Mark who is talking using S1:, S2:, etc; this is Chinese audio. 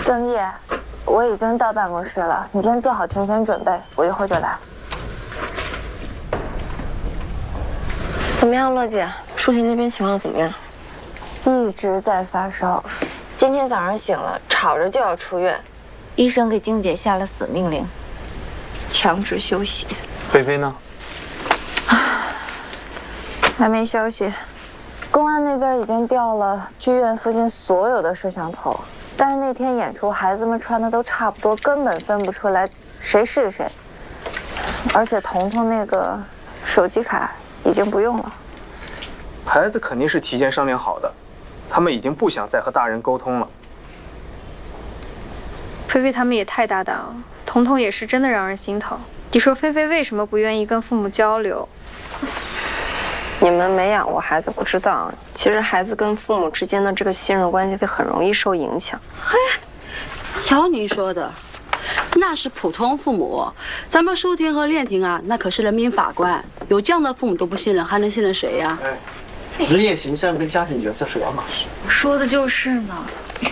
S1: 郑毅，我已经到办公室了，你先做好全权准备，我一会儿就来。
S2: 怎么样，乐姐？舒婷那边情况怎么样？
S1: 一直在发烧，今天早上醒了，吵着就要出院，医生给静姐下了死命令，强制休息。
S3: 菲菲呢？
S1: 还没消息。公安那边已经调了剧院附近所有的摄像头，但是那天演出孩子们穿的都差不多，根本分不出来谁是谁。而且彤彤那个手机卡已经不用了。
S3: 孩子肯定是提前商量好的，他们已经不想再和大人沟通了。
S4: 菲菲他们也太大胆了，彤彤也是真的让人心疼。你说菲菲为什么不愿意跟父母交流？
S2: 你们没养过孩子不知道，其实孩子跟父母之间的这个信任关系很容易受影响。
S5: 嘿，瞧您说的，那是普通父母，咱们舒婷和恋婷啊，那可是人民法官，有这样的父母都不信任，还能信任谁呀？
S6: 职业形象跟家庭角色是两码事。
S1: 说的就是嘛。